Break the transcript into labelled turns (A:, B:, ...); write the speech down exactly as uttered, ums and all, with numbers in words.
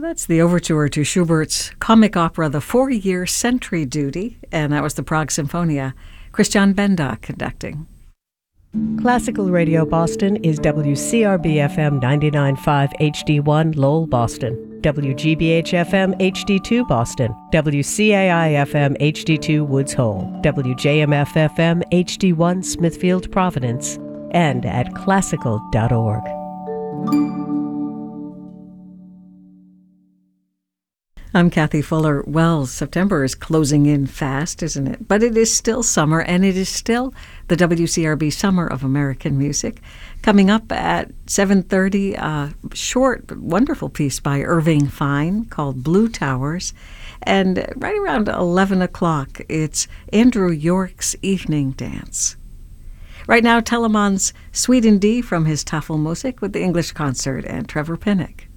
A: That's the overture to Schubert's comic opera, The Four-Year Sentry Duty, and that was the Prague Symphonia. Christian Benda conducting.
B: Classical Radio Boston is W C R B F M ninety-nine point five H D one Lowell, Boston, W G B H F M H D two Boston, W C A I F M H D two Woods Hole, W J M F F M H D one Smithfield, Providence, and at classical dot org.
A: I'm Kathy Fuller. Well, September is closing in fast, isn't it? But it is still summer, and it is still the W C R B Summer of American Music. Coming up at seven thirty, a short, wonderful piece by Irving Fine called Blue Towers. And right around eleven o'clock, it's Andrew York's Evening Dance. Right now, Telemann's Suite in D from his Tafelmusik with the English Concert and Trevor Pinnock.